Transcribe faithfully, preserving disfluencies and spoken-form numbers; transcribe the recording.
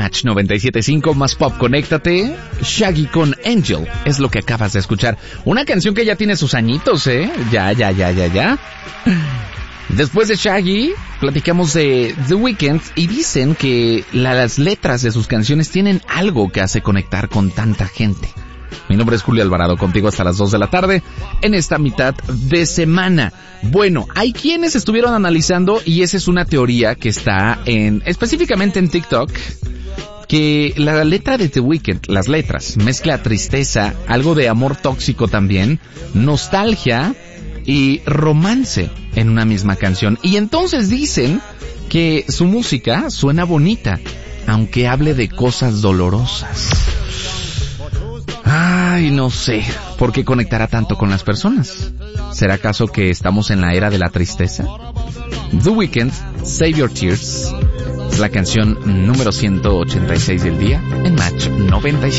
Match noventa y siete punto cinco, más pop, conéctate. Shaggy con Angel es lo que acabas de escuchar. Una canción que ya tiene sus añitos, ¿eh? Ya, ya, ya, ya, ya. Después de Shaggy, platicamos de The Weeknd y dicen que las letras de sus canciones tienen algo que hace conectar con tanta gente. Mi nombre es Julio Alvarado, contigo hasta las dos de la tarde en esta mitad de semana. Bueno, hay quienes estuvieron analizando, y esa es una teoría que está en, específicamente en TikTok, que la letra de The Weeknd, las letras, mezcla tristeza, algo de amor tóxico también, nostalgia y romance en una misma canción. Y entonces dicen que su música suena bonita, aunque hable de cosas dolorosas. Ay, no sé, ¿por qué conectará tanto con las personas? ¿Será acaso que estamos en la era de la tristeza? The Weeknd, Save Your Tears, es la canción número ciento ochenta y seis del día en Match noventa y siete.